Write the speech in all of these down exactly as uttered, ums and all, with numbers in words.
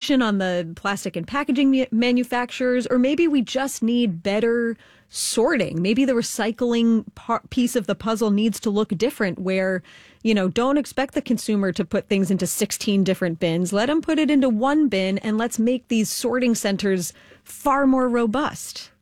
regulation on the plastic and packaging ma- manufacturers, or maybe we just need better sorting. Maybe the recycling par- piece of the puzzle needs to look different where, you know, don't expect the consumer to put things into sixteen different bins. Let them put it into one bin, and let's make these sorting centers far more robust.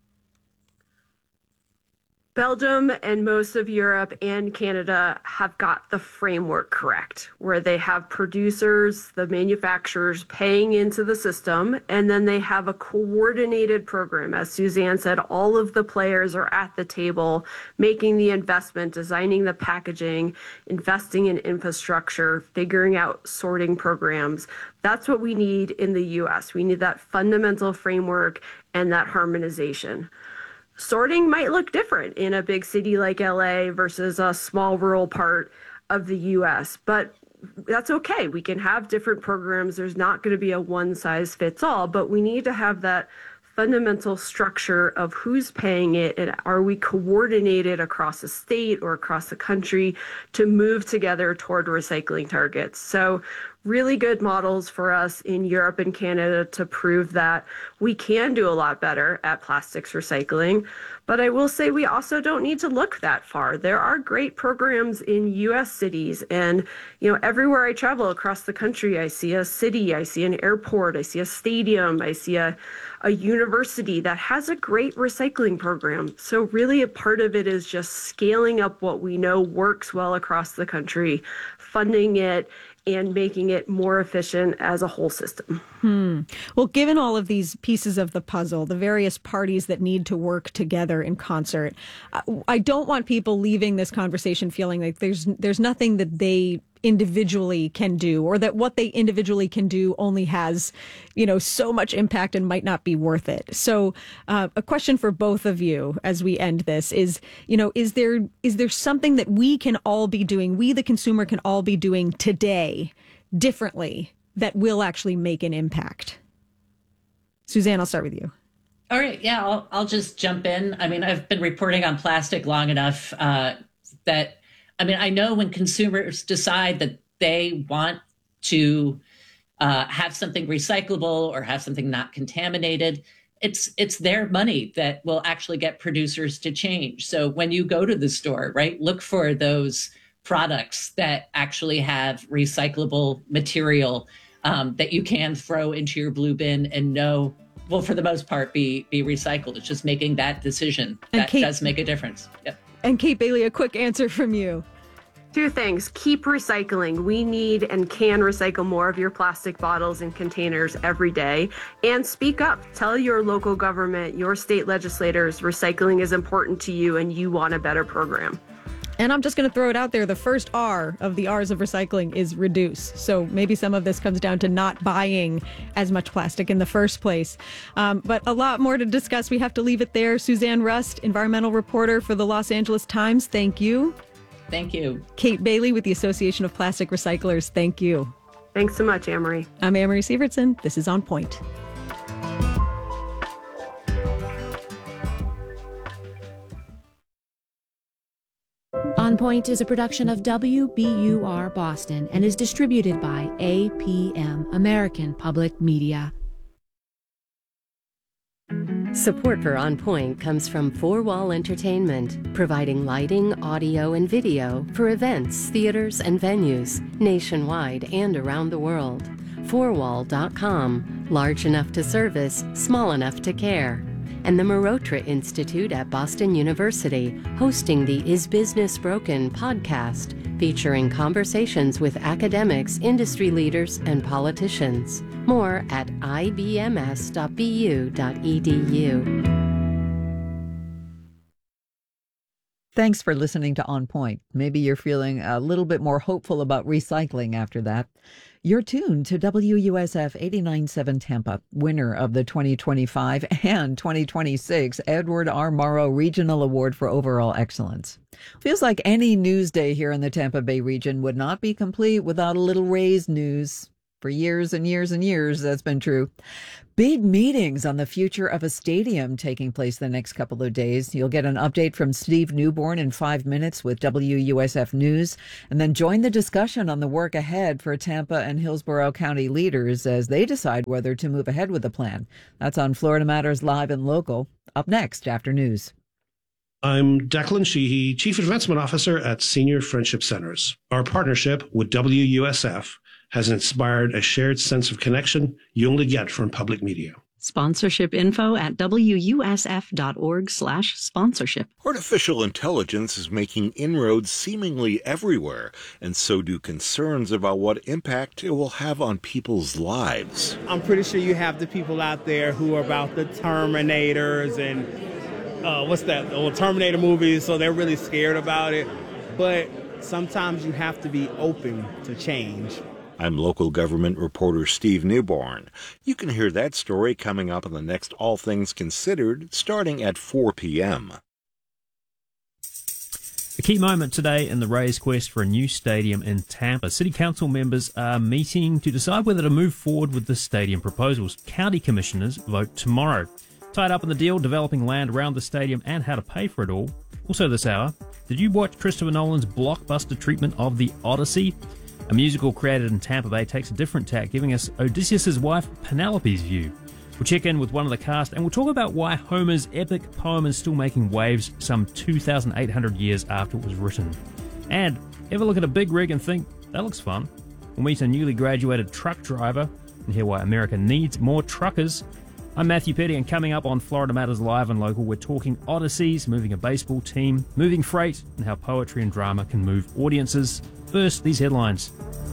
Belgium and most of Europe and Canada have got the framework correct, where they have producers, the manufacturers paying into the system, and then they have a coordinated program. As Suzanne said, all of the players are at the table, making the investment, designing the packaging, investing in infrastructure, figuring out sorting programs. That's what we need in the U S. We need that fundamental framework and that harmonization. Sorting might look different in a big city like L A versus a small rural part of the U S, but that's okay. We can have different programs. There's not going to be a one size fits all, but we need to have that fundamental structure of who's paying it, and are we coordinated across the state or across the country to move together toward recycling targets. So really good models for us in Europe and Canada to prove that we can do a lot better at plastics recycling. But I will say we also don't need to look that far. There are great programs in U S cities, and you know, everywhere I travel across the country, I see a city, I see an airport, I see a stadium, I see a, a university that has a great recycling program. So really a part of it is just scaling up what we know works well across the country, funding it, and making it more efficient as a whole system. Hmm. Well, given all of these pieces of the puzzle, the various parties that need to work together in concert, I don't want people leaving this conversation feeling like there's there's nothing that they individually can do, or that what they individually can do only has, you know, so much impact and might not be worth it. So uh, a question for both of you as we end this is, you know, is there is there something that we can all be doing, we the consumer can all be doing today differently that will actually make an impact? Suzanne, I'll start with you. All right. Yeah, I'll, I'll just jump in. I mean, I've been reporting on plastic long enough uh, that I mean, I know when consumers decide that they want to uh, have something recyclable or have something not contaminated, it's it's their money that will actually get producers to change. So when you go to the store, right, look for those products that actually have recyclable material um, that you can throw into your blue bin and know will, for the most part, be be recycled. It's just making that decision. And that Kate, does make a difference. Yep. And Kate Bailey, a quick answer from you. Two things. Keep recycling. We need and can recycle more of your plastic bottles and containers every day. And speak up. Tell your local government, your state legislators, recycling is important to you and you want a better program. And I'm just going to throw it out there. The first R of the R's of recycling is reduce. So maybe some of this comes down to not buying as much plastic in the first place. Um, but a lot more to discuss. We have to leave it there. Suzanne Rust, environmental reporter for the Los Angeles Times. Thank you. Thank you. Kate Bailey with the Association of Plastic Recyclers. Thank you. Thanks so much, Anne-Marie. I'm Anne-Marie Sievertson. This is On Point. On Point is a production of W B U R Boston and is distributed by A P M, American Public Media. Support for On Point comes from Four Wall Entertainment, providing lighting, audio, and video for events, theaters, and venues nationwide and around the world. four wall dot com, large enough to service, small enough to care. And the Marotra Institute at Boston University, hosting the Is Business Broken podcast, featuring conversations with academics, industry leaders, and politicians. More at I B M S dot B U dot E D U. Thanks for listening to On Point. Maybe you're feeling a little bit more hopeful about recycling after that. You're tuned to W U S F eighty-nine point seven Tampa, winner of the twenty twenty-five and twenty twenty-six Edward R. Morrow Regional Award for Overall Excellence. Feels like any news day here in the Tampa Bay region would not be complete without a little Rays news. For years and years and years, that's been true. Big meetings on the future of a stadium taking place the next couple of days. You'll get an update from Steve Newborn in five minutes with W U S F News, and then join the discussion on the work ahead for Tampa and Hillsborough County leaders as they decide whether to move ahead with the plan. That's on Florida Matters Live and Local, up next after news. I'm Declan Sheehy, Chief Advancement Officer at Senior Friendship Centers. Our partnership with W U S F has inspired a shared sense of connection you only get from public media. Sponsorship info at W U S F dot org slash sponsorship. Artificial intelligence is making inroads seemingly everywhere, and so do concerns about what impact it will have on people's lives. I'm pretty sure you have the people out there who are about the Terminators and uh, what's that, the old Terminator movies, so they're really scared about it. But sometimes you have to be open to change. I'm local government reporter Steve Newborn. You can hear that story coming up on the next All Things Considered, starting at four p.m. A key moment today in the Rays' quest for a new stadium in Tampa. City Council members are meeting to decide whether to move forward with the stadium proposals. County commissioners vote tomorrow. Tied up in the deal, developing land around the stadium and how to pay for it all. Also this hour, did you watch Christopher Nolan's blockbuster treatment of The Odyssey? A musical created in Tampa Bay takes a different tack, giving us Odysseus' wife Penelope's view. We'll check in with one of the cast and we'll talk about why Homer's epic poem is still making waves some two thousand eight hundred years after it was written. And ever look at a big rig and think, that looks fun? We'll meet a newly graduated truck driver and hear why America needs more truckers. I'm Matthew Petty, and coming up on Florida Matters Live and Local, we're talking Odysseys, moving a baseball team, moving freight, and how poetry and drama can move audiences. First, these headlines.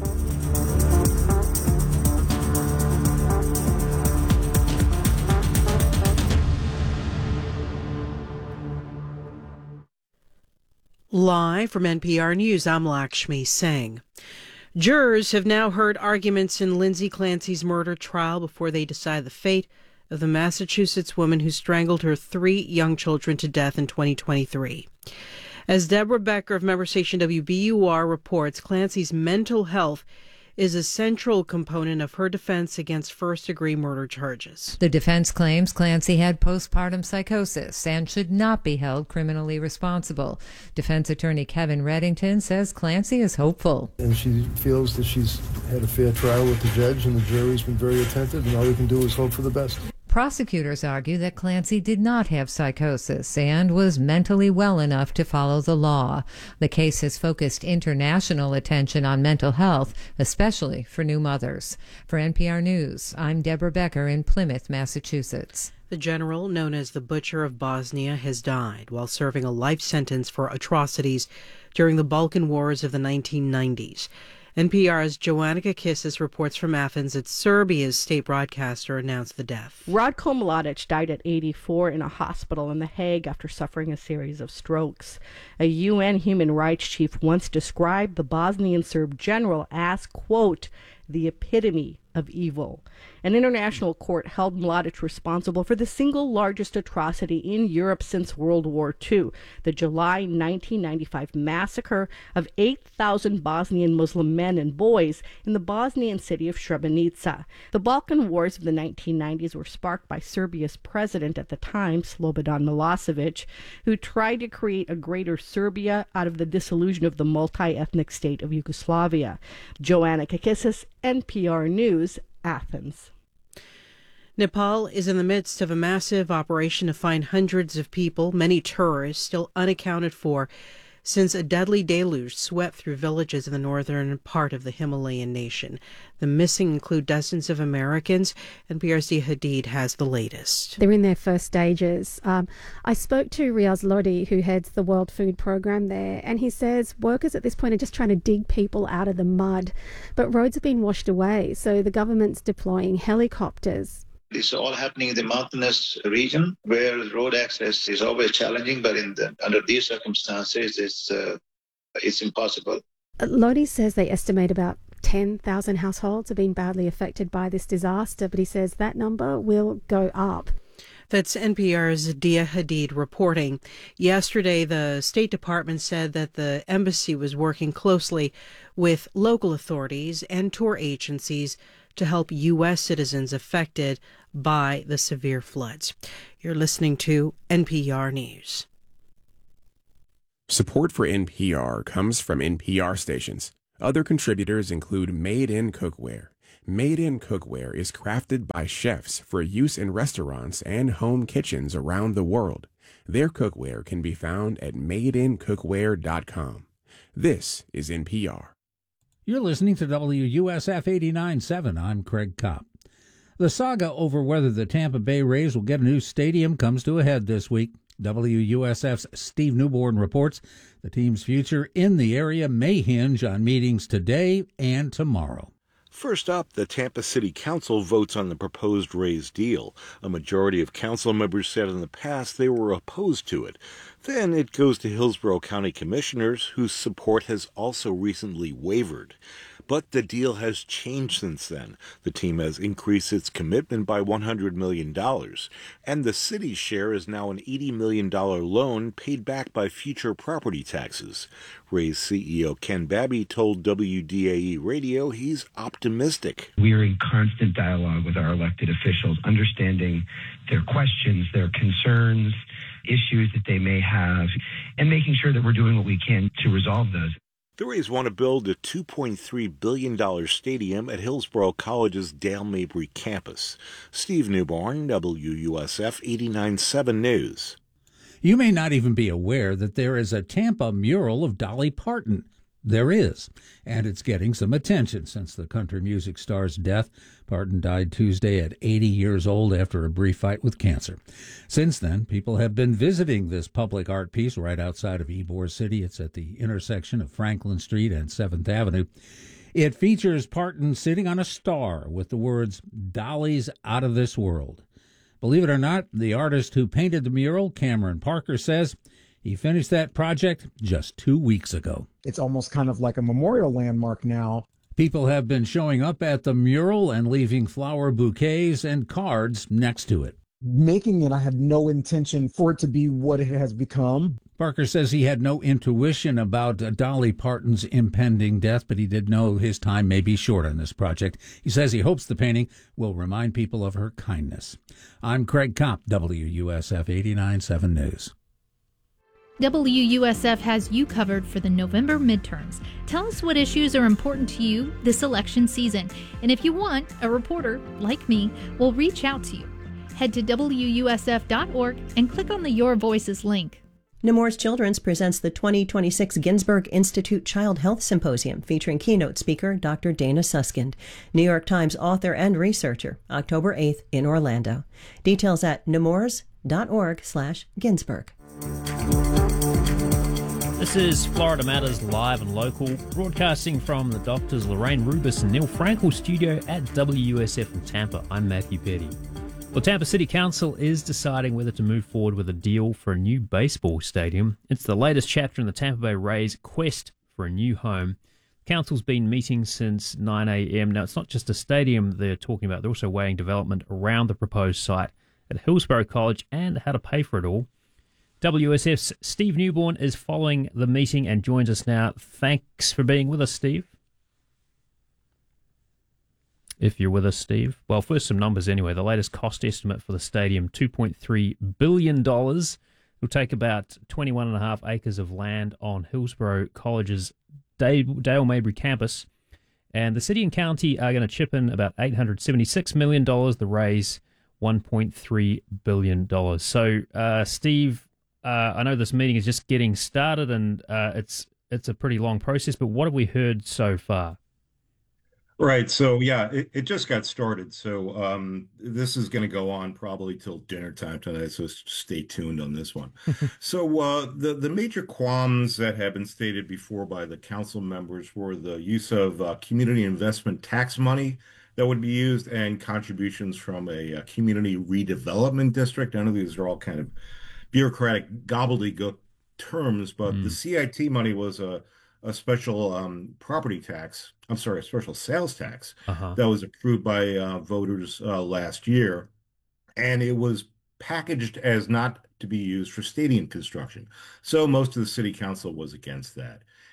Live from N P R News, I'm Lakshmi Singh. Jurors have now heard arguments in Lindsay Clancy's murder trial before they decide the fate of the Massachusetts woman who strangled her three young children to death in twenty twenty-three. As Deborah Becker of member station W B U R reports, Clancy's mental health is a central component of her defense against first-degree murder charges. The defense claims Clancy had postpartum psychosis and should not be held criminally responsible. Defense attorney Kevin Reddington says Clancy is hopeful. And she feels that she's had a fair trial with the judge, and the jury's been very attentive, and all we can do is hope for the best. Prosecutors argue that Clancy did not have psychosis and was mentally well enough to follow the law. The case has focused international attention on mental health, especially for new mothers. For N P R News, I'm Deborah Becker in Plymouth, Massachusetts. The general, known as the Butcher of Bosnia, has died while serving a life sentence for atrocities during the Balkan Wars of the nineteen nineties. N P R's Joanna Kakissis reports from Athens that Serbia's state broadcaster announced the death. Ratko Mladic died at eighty-four in a hospital in The Hague after suffering a series of strokes. A U N human rights chief once described the Bosnian Serb general as, quote, the epitome of evil. An international court held Mladic responsible for the single largest atrocity in Europe since World War Two, the July nineteen ninety-five massacre of eight thousand Bosnian Muslim men and boys in the Bosnian city of Srebrenica. The Balkan Wars of the nineteen nineties were sparked by Serbia's president at the time, Slobodan Milosevic, who tried to create a greater Serbia out of the dissolution of the multi-ethnic state of Yugoslavia. Joanna Kakissis, N P R News, Athens. Nepal is in the midst of a massive operation to find hundreds of people, many tourists, still unaccounted for, since a deadly deluge swept through villages in the northern part of the Himalayan nation. The missing include dozens of Americans, and N P R's Dia Hadid has the latest. They're in their first stages. Um, I spoke to Riaz Lodi, who heads the World Food Programme there, and he says workers at this point are just trying to dig people out of the mud, but roads have been washed away, so the government's deploying helicopters. This is all happening in the mountainous region where road access is always challenging, but in the, under these circumstances, it's uh, it's impossible. Lodi says they estimate about ten thousand households have been badly affected by this disaster, but he says that number will go up. That's N P R's Dia Hadid reporting. Yesterday, the State Department said that the embassy was working closely with local authorities and tour agencies to help U S citizens affected by the severe floods. You're listening to N P R News. Support for N P R comes from N P R stations. Other contributors include Made in Cookware. Made in Cookware is crafted by chefs for use in restaurants and home kitchens around the world. Their cookware can be found at made in cookware dot com. This is N P R. You're listening to W U S F eighty-nine point seven. I'm Craig Kopp. The saga over whether the Tampa Bay Rays will get a new stadium comes to a head this week. W U S F's Steve Newborn reports the team's future in the area may hinge on meetings today and tomorrow. First up, the Tampa City Council votes on the proposed Rays deal. A majority of council members said in the past they were opposed to it. Then it goes to Hillsborough County Commissioners, whose support has also recently wavered. But the deal has changed since then. The team has increased its commitment by one hundred million dollars, and the city's share is now an eighty million dollars loan paid back by future property taxes. Rays C E O Ken Babby told W D A E Radio he's optimistic. We are in constant dialogue with our elected officials, understanding their questions, their concerns, issues that they may have, and making sure that we're doing what we can to resolve those. The Rays want to build a two point three billion dollars stadium at Hillsborough College's Dale Mabry campus. Steve Newborn, W U S F eighty-nine point seven News. You may not even be aware that there is a Tampa mural of Dolly Parton. There is, and it's getting some attention since the country music star's death. Parton died Tuesday at eighty years old after a brief fight with cancer. Since then, people have been visiting this public art piece right outside of Ybor City. It's at the intersection of Franklin Street and seventh Avenue. It features Parton sitting on a star with the words, "Dolly's out of this world." Believe it or not, the artist who painted the mural, Cameron Parker, says he finished that project just two weeks ago. It's almost kind of like a memorial landmark now. People have been showing up at the mural and leaving flower bouquets and cards next to it. Making it, I had no intention for it to be what it has become. Parker says he had no intuition about Dolly Parton's impending death, but he did know his time may be short on this project. He says he hopes the painting will remind people of her kindness. I'm Craig Kopp, W U S F eighty-nine point seven News. W U S F has you covered for the November midterms. Tell us what issues are important to you this election season. And if you want, a reporter, like me, will reach out to you. Head to W U S F dot org and click on the Your Voices link. Nemours Children's presents the twenty twenty-six Ginsburg Institute Child Health Symposium featuring keynote speaker Doctor Dana Suskind, New York Times author and researcher, October eighth in Orlando. Details at nemours dot org slash Ginsburg. This is Florida Matters Live and Local, broadcasting from the Doctors Lorraine Rubis and Neil Frankel studio at W U S F in Tampa. I'm Matthew Petty. Well, Tampa City Council is deciding whether to move forward with a deal for a new baseball stadium. It's the latest chapter in the Tampa Bay Rays' quest for a new home. Council's been meeting since nine a.m. Now, it's not just a stadium they're talking about. They're also weighing development around the proposed site at Hillsborough College and how to pay for it all. W S F's Steve Newborn is following the meeting and joins us now. Thanks for being with us, Steve. If you're with us, Steve. Well, first some numbers anyway. The latest cost estimate for the stadium, two point three billion dollars. It'll take about twenty-one and a half acres of land on Hillsborough College's Dale Mabry campus. And the city and county are going to chip in about eight hundred seventy-six million dollars. The Rays, one point three billion dollars. So, uh, Steve, uh, I know this meeting is just getting started and uh, it's it's a pretty long process, but what have we heard so far? Right. So, yeah, it, it just got started. So um, this is going to go on probably till dinner time tonight. So stay tuned on this one. so uh, the, the major qualms that have been stated before by the council members were the use of uh, community investment tax money that would be used and contributions from a, a community redevelopment district. I know these are all kind of bureaucratic gobbledygook terms, but mm. the C I T money was a a special um, property tax, I'm sorry, a special sales tax uh-huh. that was approved by uh, voters uh, last year. And it was packaged as not to be used for stadium construction. So most of the city council was against that.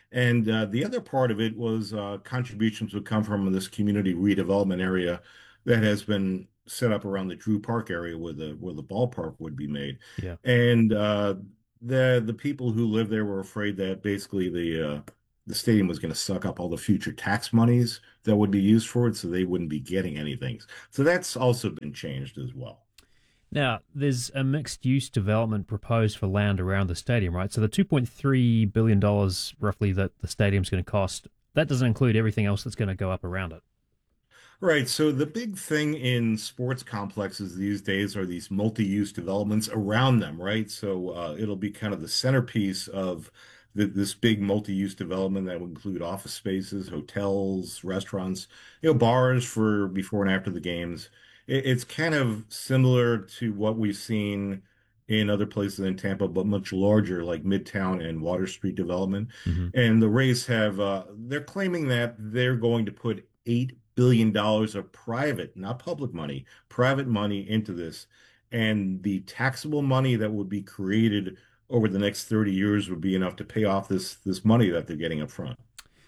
And uh, the other part of it was uh, contributions would come from this community redevelopment area that has been set up around the Drew Park area where the where the ballpark would be made. Yeah. And uh, the the people who live there were afraid that basically the uh, the stadium was going to suck up all the future tax monies that would be used for it, so they wouldn't be getting anything. So that's also been changed as well. Now, there's a mixed-use development proposed for land around the stadium, right? So the two point three billion dollars roughly that the stadium's going to cost, that doesn't include everything else that's going to go up around it. Right. So the big thing in sports complexes these days are these multi-use developments around them, right? So uh, it'll be kind of the centerpiece of the, this big multi-use development that will include office spaces, hotels, restaurants, you know, bars for before and after the games. It, it's kind of similar to what we've seen in other places in Tampa, but much larger, like Midtown and Water Street development. Mm-hmm. And the Rays have, uh, they're claiming that they're going to put eight billion dollars of private, not public money, private money into this. And the taxable money that would be created over the next thirty years would be enough to pay off this this money that they're getting up front.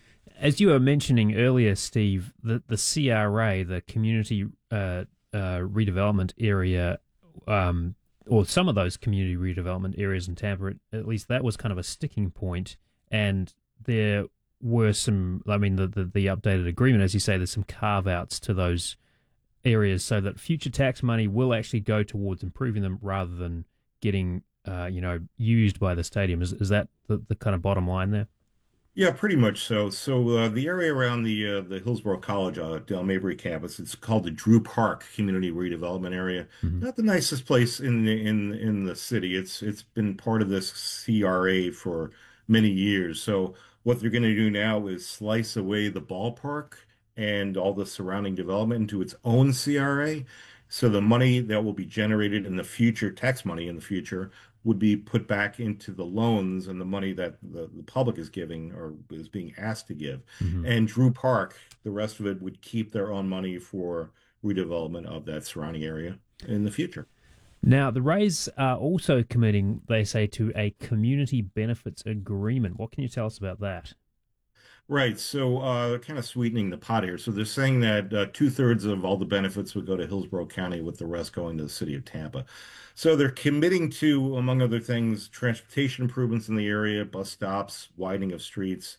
As you were mentioning earlier, Steve, the, the C R A, the Community uh, uh, Redevelopment Area, um, or some of those community redevelopment areas in Tampa, at least that was kind of a sticking point. And there were some, I mean, the, the, the updated agreement, as you say, there's some carve-outs to those areas so that future tax money will actually go towards improving them rather than getting, uh, you know, used by the stadium. Is, is that the, the kind of bottom line there? Yeah, pretty much so. So uh, the area around the uh, the Hillsborough College uh, Del Mabry campus, it's called the Drew Park Community Redevelopment Area. Mm-hmm. Not the nicest place in the, in in the city. It's it's been part of this C R A for many years. So what they're going to do now is slice away the ballpark and all the surrounding development into its own C R A. So the money that will be generated in the future, tax money in the future, would be put back into the loans and the money that the, the public is giving or is being asked to give. Mm-hmm. And Drew Park, the rest of it would keep their own money for redevelopment of that surrounding area in the future. Now, the Rays are also committing, they say, to a community benefits agreement. What can you tell us about that? Right. So uh, they're kind of sweetening the pot here. So they're saying that uh, two thirds of all the benefits would go to Hillsborough County, with the rest going to the city of Tampa. So they're committing to, among other things, transportation improvements in the area, bus stops, widening of streets,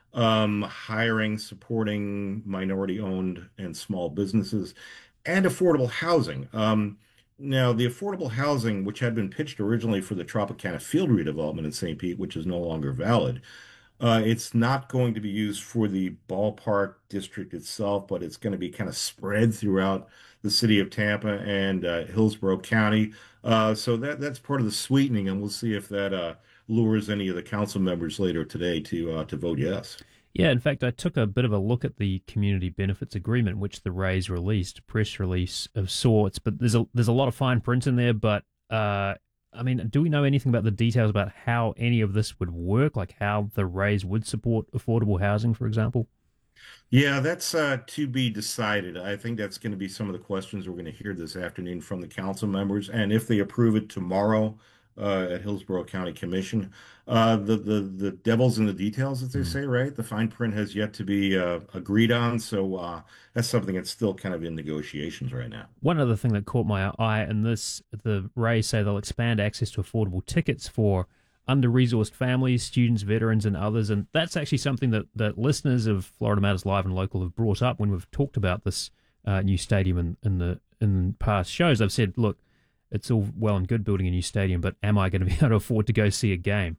um, hiring, supporting minority-owned and small businesses, and affordable housing. Um, now, the affordable housing, which had been pitched originally for the Tropicana Field redevelopment in Saint Pete, which is no longer valid, Uh, it's not going to be used for the ballpark district itself, but it's going to be kind of spread throughout the city of Tampa and uh, Hillsborough County. Uh, so that that's part of the sweetening, and we'll see if that uh, lures any of the council members later today to uh, to vote yes. Yeah, in fact, I took a bit of a look at the community benefits agreement, which the Rays released, a press release of sorts. But there's a there's a lot of fine print in there, but. Uh, I mean, do we know anything about the details about how any of this would work, like how the Rays would support affordable housing, for example? Yeah, that's uh, to be decided. I think that's going to be some of the questions we're going to hear this afternoon from the council members. And if they approve it tomorrow uh, at Hillsborough County Commission, uh, the, the, the devil's in the details, as they say, right? The fine print has yet to be uh, agreed on. So uh, that's something that's still kind of in negotiations right now. One other thing that caught my eye in this, the Rays say they'll expand access to affordable tickets for under-resourced families, students, veterans, and others. And that's actually something that, that listeners of Florida Matters Live and Local have brought up when we've talked about this uh, new stadium in, in the in past shows. They've said, look, it's all well and good building a new stadium, but am I going to be able to afford to go see a game?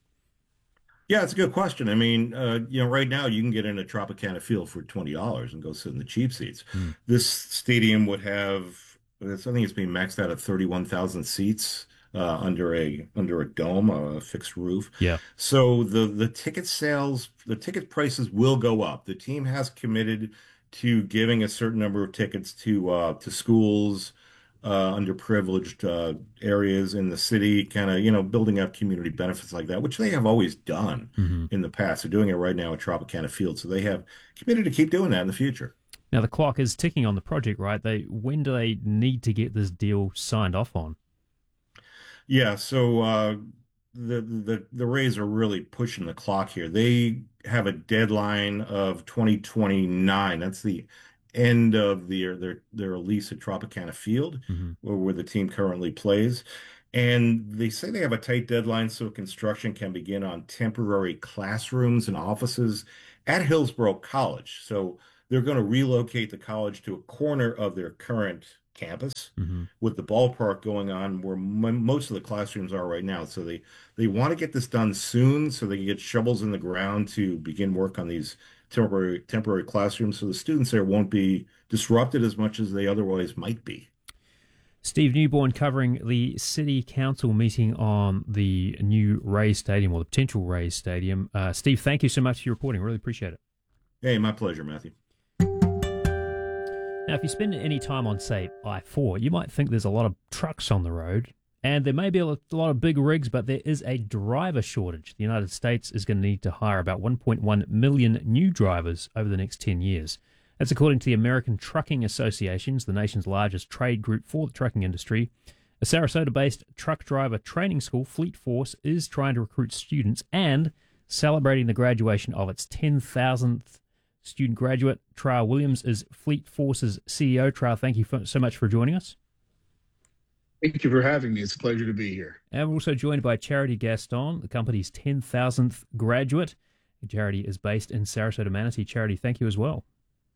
Yeah, it's a good question. I mean, uh, you know, right now you can get in a Tropicana Field for twenty dollars and go sit in the cheap seats. Mm. This stadium would have, I think it's being maxed out at thirty-one thousand seats uh, under a under a dome, a fixed roof. Yeah. So the the ticket sales, the ticket prices will go up. The team has committed to giving a certain number of tickets to uh, to schools, Uh, underprivileged uh, areas in the city, kind of, you know, building up community benefits like that, which they have always done mm-hmm. in the past. They're doing it right now at Tropicana Field, so they have committed to keep doing that in the future. Now, the clock is ticking on the project, right? They When do they need to get this deal signed off on? Yeah, so uh, the, the, the Rays are really pushing the clock here. They have a deadline of twenty twenty-nine. That's the end of the, their their lease at Tropicana Field, mm-hmm. where, where the team currently plays. And they say they have a tight deadline so construction can begin on temporary classrooms and offices at Hillsborough College. So they're going to relocate the college to a corner of their current campus, mm-hmm. with the ballpark going on where m- most of the classrooms are right now. So they, they want to get this done soon so they can get shovels in the ground to begin work on these temporary temporary classrooms so the students there won't be disrupted as much as they otherwise might be. Steve Newborn covering the City Council meeting on the new Rays Stadium, or the potential Rays Stadium. Uh, Steve, thank you so much for your reporting. Really appreciate it. Hey, my pleasure, Matthew. Now, if you spend any time on, say, I four, you might think there's a lot of trucks on the road, and there may be a lot of big rigs, but there is a driver shortage. The United States is going to need to hire about one point one million new drivers over the next ten years. That's according to the American Trucking Associations, the nation's largest trade group for the trucking industry. A Sarasota-based truck driver training school, Fleet Force, is trying to recruit students and celebrating the graduation of its ten thousandth student graduate. Tra Williams is Fleet Force's C E O. Tra, thank you for, so much for joining us. Thank you for having me. It's a pleasure to be here. And we're also joined by Charity Gaston, the company's ten thousandth graduate. Charity is based in Sarasota, Manatee. Charity, thank you as well.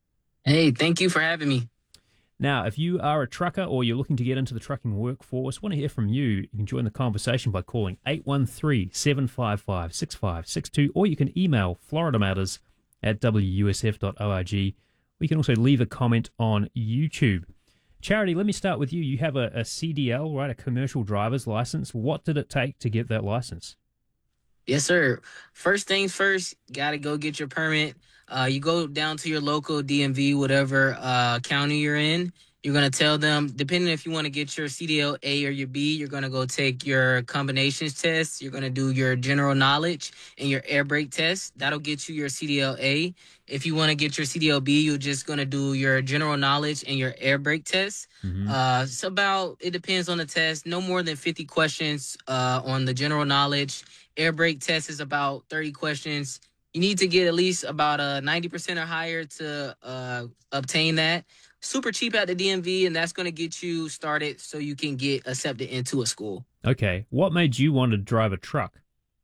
Hey, thank you for having me. Now, if you are a trucker or you're looking to get into the trucking workforce, want to hear from you, you can join the conversation by calling eight one three, seven five five, six five six two, or you can email florida matters at w u s f dot org. We can also leave a comment on YouTube. Charity, let me start with you. You have a, a C D L, right, a commercial driver's license. What did it take to get that license? Yes, sir. First things first, got to go get your permit. Uh, you go down to your local D M V, whatever uh, county you're in. You're going to tell them, depending if you want to get your C D L A or your B, you're going to go take your combinations test. You're going to do your general knowledge and your air brake test. That'll get you your C D L A. If you want to get your C D L B, you're just going to do your general knowledge and your air brake test. Mm-hmm. Uh, it's about, it depends on the test, no more than fifty questions uh, on the general knowledge. Air brake test is about thirty questions. You need to get at least about a ninety percent or higher to uh, obtain that. Super cheap at the D M V, and that's going to get you started so you can get accepted into a school. Okay. What made you want to drive a truck?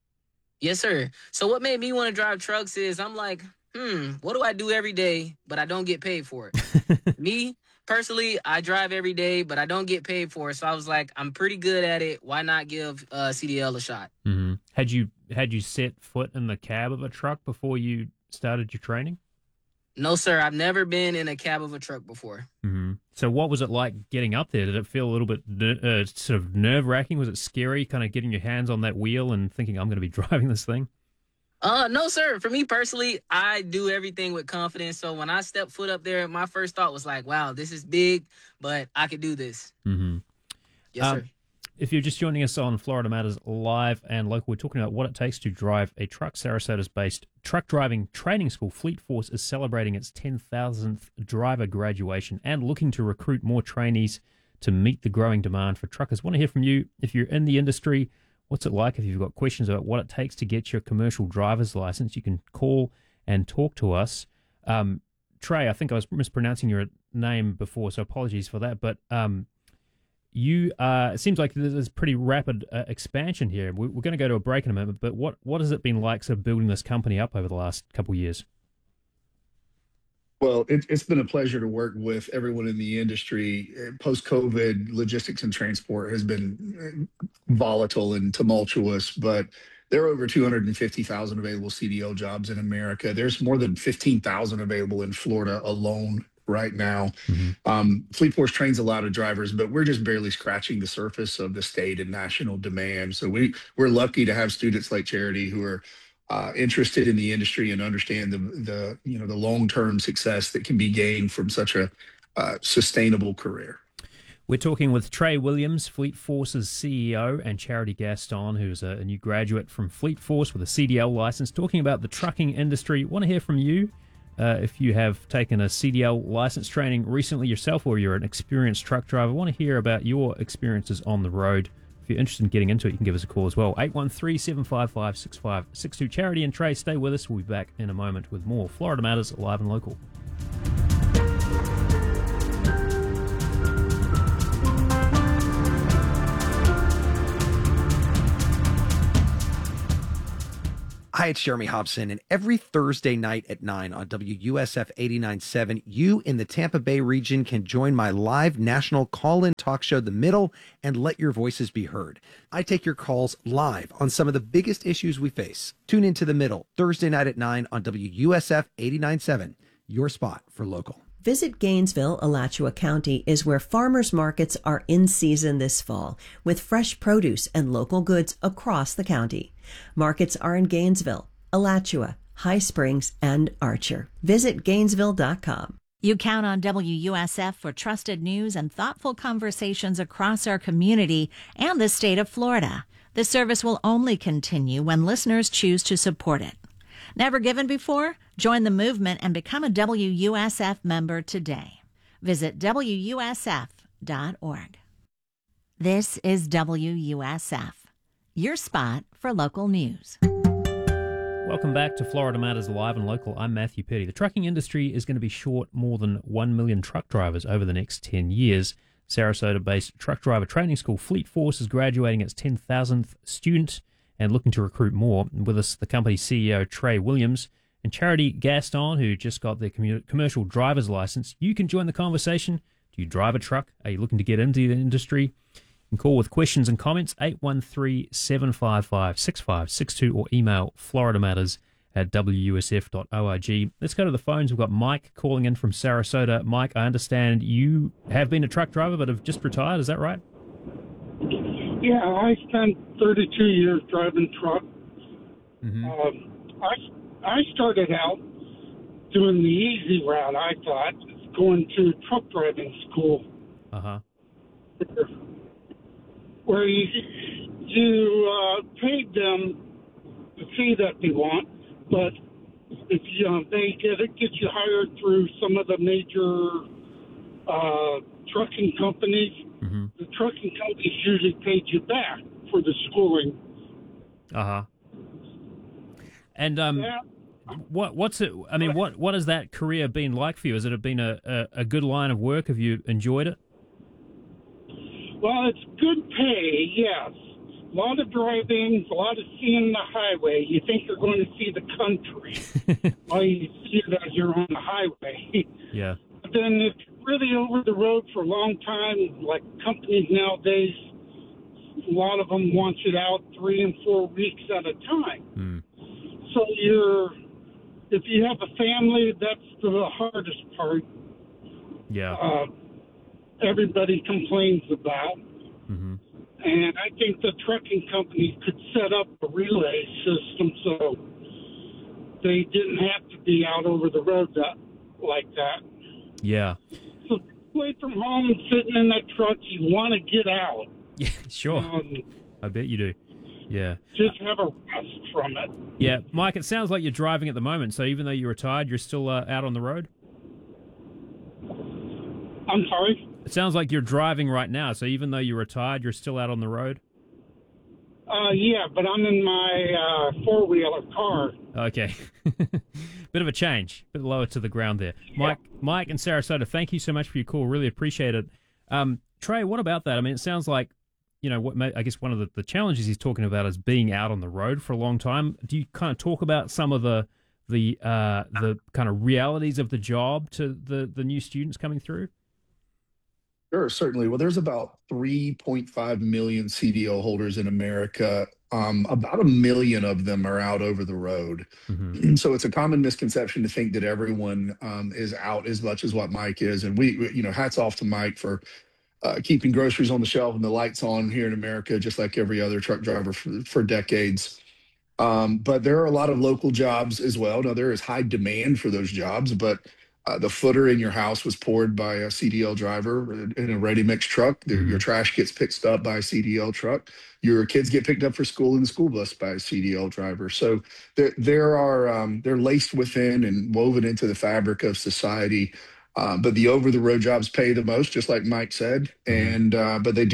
Yes, sir. So what made me want to drive trucks is I'm like, hmm, what do I do every day, but I don't get paid for it? Me, personally, I drive every day, but I don't get paid for it. So I was like, I'm pretty good at it. Why not give uh, C D L a shot? Mm-hmm. Had you had you set foot in the cab of a truck before you started your training? No, sir. I've never been in a cab of a truck before. Mm-hmm. So what was it like getting up there? Did it feel a little bit uh, sort of nerve-wracking? Was it scary, kind of getting your hands on that wheel and thinking, I'm going to be driving this thing? Uh, no, sir. For me personally, I do everything with confidence. So when I stepped foot up there, my first thought was like, wow, this is big, but I could do this. Mm-hmm. Yes, um, sir. If you're just joining us on Florida Matters Live and Local, we're talking about what it takes to drive a truck. Sarasota's based truck driving training school, Fleet Force, is celebrating its ten thousandth driver graduation and looking to recruit more trainees to meet the growing demand for truckers. Want to hear from you if you're in the industry. What's it like? If you've got questions about what it takes to get your commercial driver's license, you can call and talk to us. Um, Trey, I think I was mispronouncing your name before, so apologies for that. But um, you, uh, it seems like there's pretty rapid uh, expansion here. We're, we're going to go to a break in a moment, but what, what has it been like sort of building this company up over the last couple of years? Well, it, it's been a pleasure to work with everyone in the industry. Post-COVID, logistics and transport has been volatile and tumultuous, but there are over two hundred fifty thousand available C D L jobs in America. There's more than fifteen thousand available in Florida alone right now. Mm-hmm. Um, Fleet Force trains a lot of drivers, but we're just barely scratching the surface of the state and national demand. So we, we're lucky to have students like Charity who are Uh, interested in the industry and understand the the you know the long-term success that can be gained from such a uh, sustainable career. We're talking with Trey Williams, Fleet Force's C E O, and Charity Gaston, who's a, a new graduate from Fleet Force with a C D L license, talking about the trucking industry. Want to hear from you uh, if you have taken a C D L license training recently yourself, or you're an experienced truck driver. Want to hear about your experiences on the road. if you're interested in getting into it, you can give us a call as well. eight one three, seven five five, six five six two. Charity and Trey, stay with us. We'll be back in a moment with more Florida Matters, live and local. Hi, it's Jeremy Hobson, and every Thursday night at nine on W U S F eighty-nine point seven, you in the Tampa Bay region can join my live national call-in talk show, The Middle, and let your voices be heard. I take your calls live on some of the biggest issues we face. Tune into The Middle, Thursday night at nine on W U S F eighty-nine point seven, your spot for local. Visit Gainesville, Alachua County is where farmers markets are in season this fall, with fresh produce and local goods across the county. Markets are in Gainesville, Alachua, High Springs, and Archer. Visit Gainesville dot com. You count on W U S F for trusted news and thoughtful conversations across our community and the state of Florida. This service will only continue when listeners choose to support it. Never given before? Join the movement and become a W U S F member today. Visit W U S F dot org. This is W U S F, your spot for local news. Welcome back to Florida Matters Live and Local. I'm Matthew Petty. The trucking industry is going to be short more than one million truck drivers over the next ten years. Sarasota-based truck driver training school Fleet Force is graduating its ten thousandth student and looking to recruit more. With us, the company's C E O, Trey Williams, and Charity Gaston, who just got their commu- commercial driver's license. You can join the conversation. Do you drive a truck? Are you looking to get into the industry? You can call with questions and comments, eight one three, seven five five, six five six two, or email floridamatters at w u s f dot org. Let's go to the phones. We've got Mike calling in from Sarasota. Mike, I understand you have been a truck driver but have just retired. Is that right? Yeah, I spent thirty-two years driving truck. Mm-hmm. Um, I, I started out doing the easy route, I thought, going to truck driving school. Uh-huh. Where you, you uh, paid them the fee that they want, but if you, uh, they get it, get you hired through some of the major uh, trucking companies, mm-hmm. the trucking companies usually paid you back for the schooling. Uh-huh. And um, yeah. what what's it? I mean, what what has that career been like for you? Has it been a, a, a good line of work? Have you enjoyed it? Well, it's good pay, yes. A lot of driving, a lot of seeing the highway. You think you're going to see the country while you see it as you're on the highway. Yeah. But then if you're really over the road for a long time, like companies nowadays, a lot of them want you out three and four weeks at a time. Mm. So you're, if you have a family, that's the hardest part. Yeah. Uh, everybody complains about. Mm-hmm. And I think the trucking companies could set up a relay system so they didn't have to be out over the road that, like that. Yeah. So away from home and sitting in that truck, you want to get out. Yeah, sure. Um, I bet you do. Yeah. Just have a rest from it. Yeah. Mike, it sounds like you're driving at the moment, so even though you're retired, you're still uh, out on the road? I'm sorry? It sounds like you're driving right now, so even though you're retired, you're still out on the road? Uh, yeah, but I'm in my uh, four-wheeler car. Okay. Bit of a change, bit lower to the ground there. Yeah. Mike Mike and Sarasota, thank you so much for your call. Really appreciate it. Um, Trey, what about that? I mean, it sounds like, you know, what I guess one of the, the challenges he's talking about is being out on the road for a long time. Do you kind of talk about some of the the uh, the kind of realities of the job to the, the new students coming through? Sure, certainly. Well, there's about three point five million C D L holders in America. Um, about a million of them are out over the road. Mm-hmm. So it's a common misconception to think that everyone um, is out as much as what Mike is. And we, you know, hats off to Mike for uh, keeping groceries on the shelf and the lights on here in America, just like every other truck driver for, for decades. Um, but there are a lot of local jobs as well. Now, there is high demand for those jobs, but Uh, the footer in your house was poured by a C D L driver in a ready-mix truck. Mm-hmm. Your trash gets picked up by a C D L truck. Your kids get picked up for school in the school bus by a C D L driver. So there, there are um, they're laced within and woven into the fabric of society. Uh, but the over-the-road jobs pay the most, just like Mike said, mm-hmm. and uh, but they do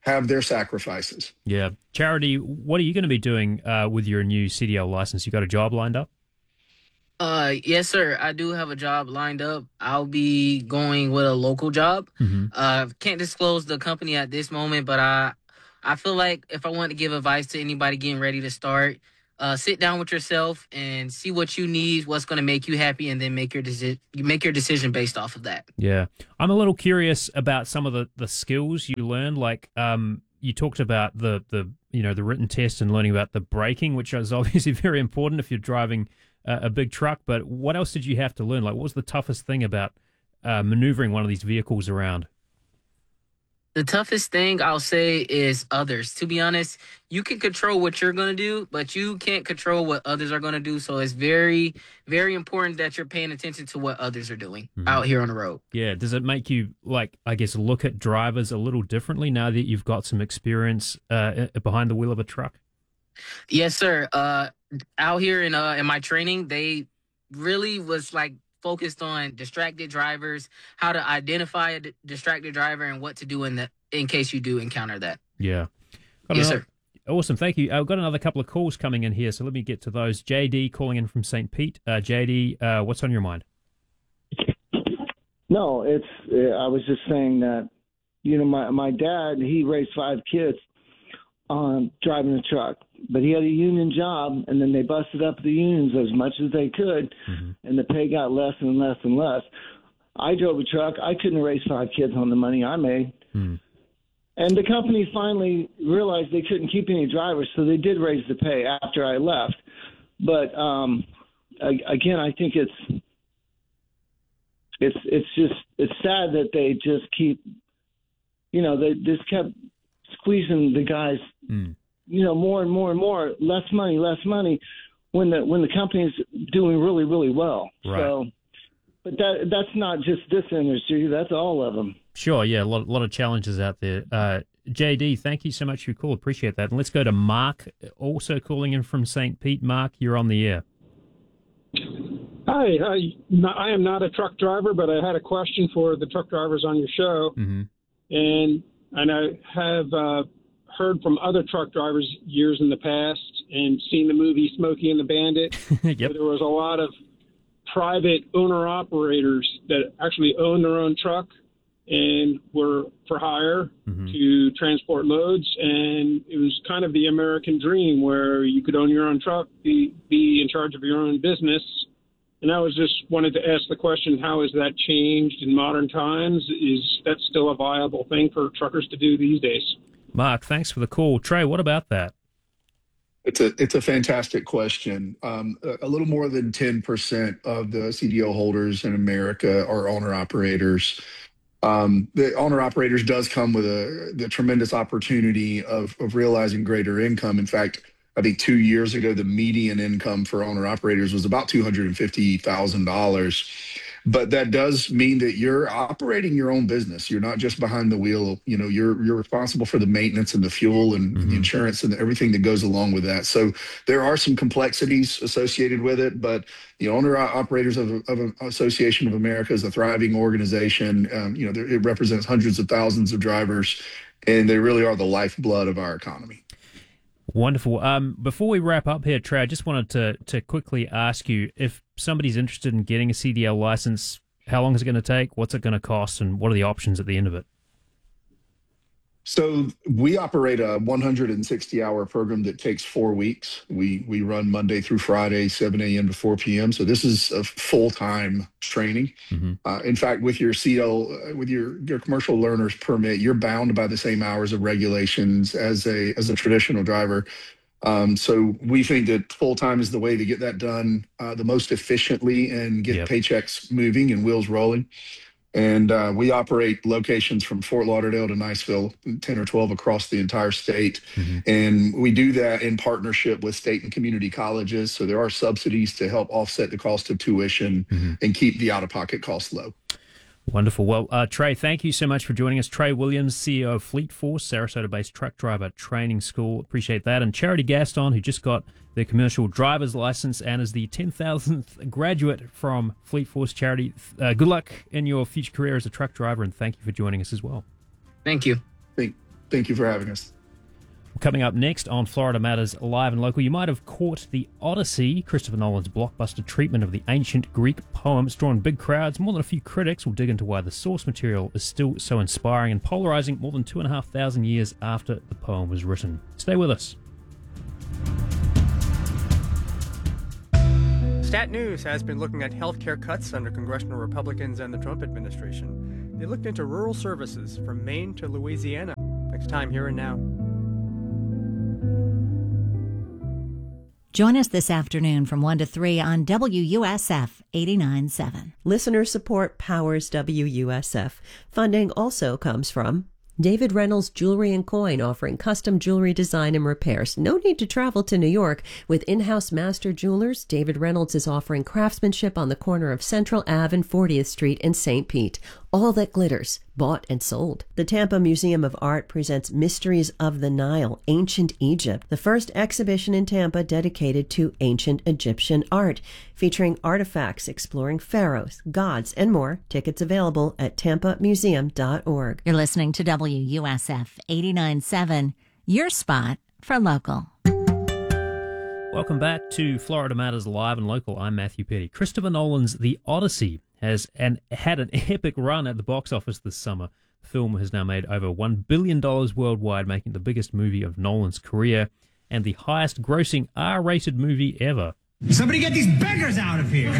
have their sacrifices. Yeah. Charity, what are you going to be doing uh, with your new C D L license? You got a job lined up? Uh, yes, sir. I do have a job lined up. I'll be going with a local job. Mm-hmm. Uh, can't disclose the company at this moment, but I, I feel like if I want to give advice to anybody getting ready to start, uh, sit down with yourself and see what you need, what's going to make you happy, and then make your deci- make your decision based off of that. Yeah. I'm a little curious about some of the, the skills you learned. Like, um, you talked about the, the, you know, the written test and learning about the braking, which is obviously very important if you're driving a, a big truck. But what else did you have to learn? Like, what was the toughest thing about uh, maneuvering one of these vehicles around? The toughest thing I'll say is others. To be honest, you can control what you're going to do, but you can't control what others are going to do. So it's very, very important that you're paying attention to what others are doing Mhm. out here on the road. Yeah. Does it make you, like, I guess, look at drivers a little differently now that you've got some experience uh, behind the wheel of a truck? Yes, sir. Uh, out here in uh in my training, they really was like focused on distracted drivers, how to identify a d- distracted driver, and what to do in the in case you do encounter that. Yeah. Got Yes, another- Awesome. Thank you. I've got another couple of calls coming in here, so let me get to those. J D calling in from Saint Pete. Uh, J D, uh, what's on your mind? No, it's. Uh, I was just saying that, you know, my my dad, he raised five kids on driving a truck, but he had a union job, and then they busted up the unions as much as they could, mm-hmm. and the pay got less and less and less. I drove a truck. I couldn't raise five kids on the money I made. Mm. And the company finally realized they couldn't keep any drivers, so they did raise the pay after I left. But um, I, again, I think it's it's it's just it's sad that they just keep, you know, they just kept squeezing the guys, mm. you know, more and more and more, less money, less money, when the when the company's doing really really well. Right. So, but that that's not just this industry; that's all of them. Sure, yeah, a lot, a lot of challenges out there. Uh, J D, thank you so much for your call. Appreciate that. And let's go to Mark, also calling in from Saint Pete. Mark, you're on the air. Hi, I, I am not a truck driver, but I had a question for the truck drivers on your show. Mm-hmm. And and I have uh, heard from other truck drivers years in the past and seen the movie Smokey and the Bandit. Yep. Where there was a lot of private owner-operators that actually own their own truck and were for hire mm-hmm. to transport loads. And it was kind of the American dream where you could own your own truck, be, be in charge of your own business. And I was just wanted to ask the question, how has that changed in modern times? Is that still a viable thing for truckers to do these days? Mark, thanks for the call. Trey, what about that? It's a it's a fantastic question. Um, a, a little more than ten percent of the C D L holders in America are owner operators. Um, the owner operators does come with a the tremendous opportunity of of realizing greater income. In fact, I think two years ago, the median income for owner operators was about two hundred fifty thousand dollars. But that does mean that you're operating your own business. You're not just behind the wheel. You know, you're you're responsible for the maintenance and the fuel and mm-hmm. the insurance and everything that goes along with that. So there are some complexities associated with it. But the owner operators of, of an Association of America is a thriving organization. Um, you know, it represents hundreds of thousands of drivers, and they really are the lifeblood of our economy. Wonderful. Um, before we wrap up here, Trey, I just wanted to to quickly ask you if somebody's interested in getting a C D L license, how long is it going to take? What's it going to cost? And what are the options at the end of it? So we operate a one hundred sixty hour program that takes four weeks. We we run Monday through Friday, seven a.m. to four p.m. So this is a full-time training. Mm-hmm. Uh, in fact, with your C L, uh, with your, your commercial learner's permit, you're bound by the same hours of regulations as a as a traditional driver. Um, so we think that full-time is the way to get that done uh, the most efficiently and get Yep. paychecks moving and wheels rolling. And uh, we operate locations from Fort Lauderdale to Niceville, ten or twelve across the entire state. Mm-hmm. And we do that in partnership with state and community colleges. So there are subsidies to help offset the cost of tuition mm-hmm. and keep the out-of-pocket costs low. Wonderful. Well, uh, Trey, thank you so much for joining us. Trey Williams, C E O of Fleet Force, Sarasota-based truck driver training school. Appreciate that. And Charity Gaston, who just got their commercial driver's license and is the ten thousandth graduate from Fleet Force. Charity, uh, good luck in your future career as a truck driver, and thank you for joining us as well. Thank you. Thank, Thank you for having us. Coming up next on Florida Matters Live and Local, you might have caught The Odyssey, Christopher Nolan's blockbuster treatment of the ancient Greek poem. It's drawn big crowds. More than a few critics will dig into why the source material is still so inspiring and polarizing more than two and a half thousand years after the poem was written. Stay with us. Stat News has been looking at healthcare cuts under congressional Republicans and the Trump administration. They looked into rural services from Maine to Louisiana. Next time, Here and Now. Join us this afternoon from one to three on W U S F eighty-nine point seven. Listener support powers W U S F. Funding also comes from David Reynolds Jewelry and Coin, offering custom jewelry design and repairs. No need to travel to New York. With in-house master jewelers, David Reynolds is offering craftsmanship on the corner of Central Avenue and fortieth Street in Saint Pete. All that glitters, bought and sold. The Tampa Museum of Art presents Mysteries of the Nile, Ancient Egypt, the first exhibition in Tampa dedicated to ancient Egyptian art, featuring artifacts exploring pharaohs, gods, and more. Tickets available at tampa museum dot org. You're listening to W U S F eighty-nine point seven, your spot for local. Welcome back to Florida Matters Live and Local. I'm Matthew Petty. Christopher Nolan's The Odyssey has an, had an epic run at the box office this summer. The film has now made over one billion dollars worldwide, making it the biggest movie of Nolan's career and the highest grossing R-rated movie ever. Somebody get these beggars out of here!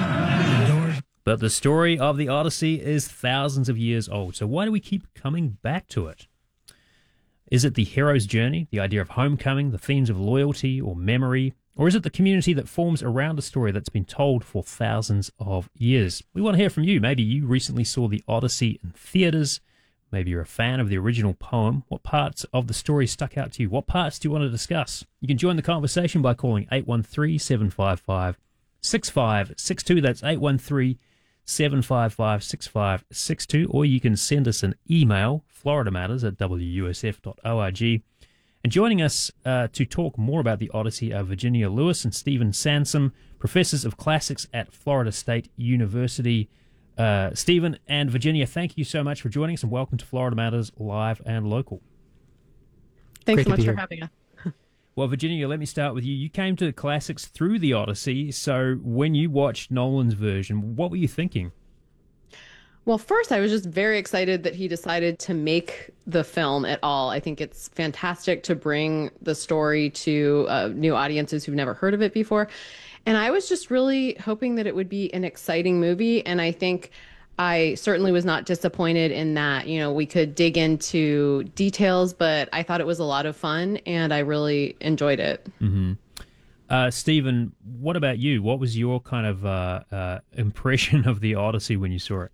But the story of The Odyssey is thousands of years old, so why do we keep coming back to it? Is it the hero's journey, the idea of homecoming, the themes of loyalty or memory? Or is it the community that forms around a story that's been told for thousands of years? We want to hear from you. Maybe you recently saw The Odyssey in theaters. Maybe you're a fan of the original poem. What parts of the story stuck out to you? What parts do you want to discuss? You can join the conversation by calling eight one three, seven five five, six five six two. That's eight one three, seven five five, six five six two. Or you can send us an email, floridamatters at w u s f dot org. And joining us uh, to talk more about The Odyssey are Virginia Lewis and Stephen Sansom, professors of classics at Florida State University. Uh, Stephen and Virginia, thank you so much for joining us, and welcome to Florida Matters Live and Local. Thanks so much for having us. Well, Virginia, let me start with you. You came to the classics through The Odyssey, so when you watched Nolan's version, what were you thinking? Well, first, I was just very excited that he decided to make the film at all. I think it's fantastic to bring the story to uh, new audiences who've never heard of it before. And I was just really hoping that it would be an exciting movie. And I think I certainly was not disappointed in that. You know, we could dig into details, but I thought it was a lot of fun and I really enjoyed it. Mm-hmm. Uh, Stephen, what about you? What was your kind of uh, uh, impression of The Odyssey when you saw it?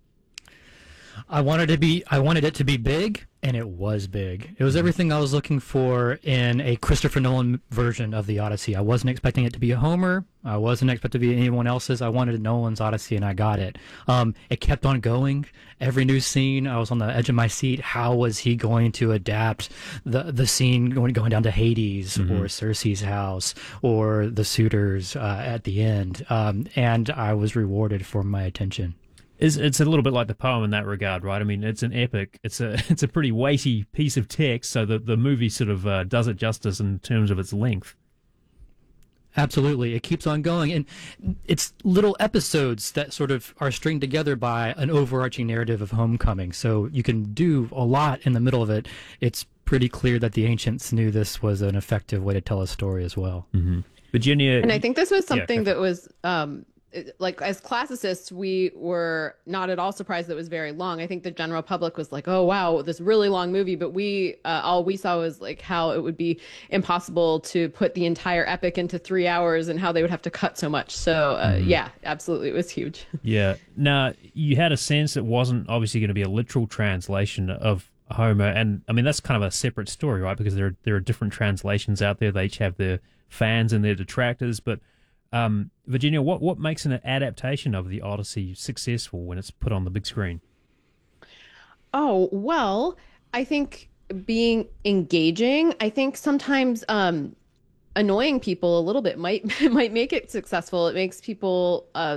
I wanted to be I wanted it to be big, and it was big. It was everything I was looking for in a Christopher Nolan version of The Odyssey. I wasn't expecting it to be a Homer. I wasn't expecting it to be anyone else's. I wanted Nolan's Odyssey, and I got it. Um, it kept on going. Every new scene, I was on the edge of my seat. How was he going to adapt the the scene going going down to Hades mm-hmm. or Circe's house or the suitors uh, at the end? Um, and I was rewarded for my attention. It's, it's a little bit like the poem in that regard, right? I mean, it's an epic. It's a it's a pretty weighty piece of text, so the, the movie sort of uh, does it justice in terms of its length. Absolutely. It keeps on going, and it's little episodes that sort of are stringed together by an overarching narrative of homecoming, so you can do a lot in the middle of it. It's pretty clear that the ancients knew this was an effective way to tell a story as well. Mm-hmm. Virginia... And I think this was something yeah, that was... Um, like as classicists, we were not at all surprised that it was very long. I think the general public was like, oh, wow, this really long movie. But we uh, all we saw was like how it would be impossible to put the entire epic into three hours and how they would have to cut so much. So, uh, mm-hmm. yeah, absolutely. It was huge. Yeah. Now, you had a sense it wasn't obviously going to be a literal translation of Homer. And I mean, that's kind of a separate story, right? Because there, there are different translations out there. They each have their fans and their detractors. But Um, Virginia, what, what makes an adaptation of The Odyssey successful when it's put on the big screen? Oh, well, I think being engaging, I think sometimes um, annoying people a little bit might might make it successful. It makes people uh,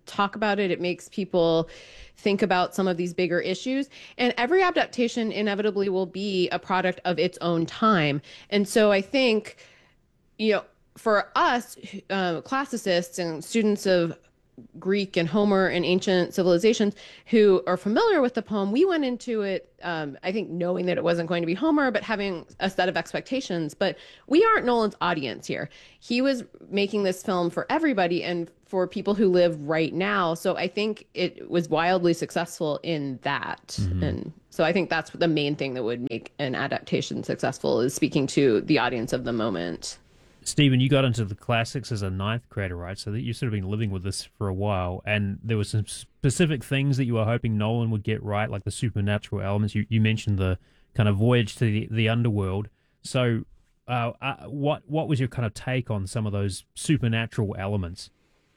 talk about it. It makes people think about some of these bigger issues. And every adaptation inevitably will be a product of its own time. And so I think, you know, for us, uh, classicists and students of Greek and Homer and ancient civilizations who are familiar with the poem, we went into it, um, I think, knowing that it wasn't going to be Homer, but having a set of expectations. But we aren't Nolan's audience here. He was making this film for everybody and for people who live right now. So I think it was wildly successful in that. Mm-hmm. And so I think that's the main thing that would make an adaptation successful, is speaking to the audience of the moment. Stephen, you got into the classics as a ninth grader, right? So that you've sort of been living with this for a while, and there were some specific things that you were hoping Nolan would get right, like the supernatural elements. You you mentioned the kind of voyage to the, the underworld. So uh, uh, what what was your kind of take on some of those supernatural elements?